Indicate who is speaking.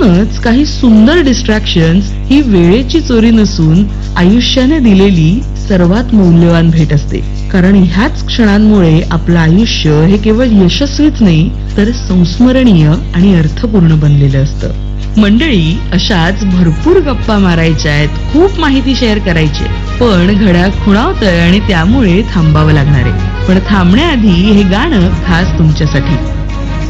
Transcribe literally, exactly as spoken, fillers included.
Speaker 1: म्हणूनच काही सुंदर डिस्ट्रॅक्शन्स ही वेळेची चोरी नसून आयुष्याने दिलेली सर्वात मौल्यवान भेट असते. कारण ह्याच क्षणांमुळे आपलं आयुष्य हे केवळ यशस्वीच नाही तर संस्मरणीय आणि अर्थपूर्ण बनलेलं असतं. मंडळी, अशाच भरपूर गप्पा मारायच्या आहेत, खूप माहिती शेअर करायची, पण घड्याळ खुणावतंय आणि त्यामुळे थांबावं लागणार आहे. पण थांबण्याआधी हे गाणं खास तुमच्यासाठी.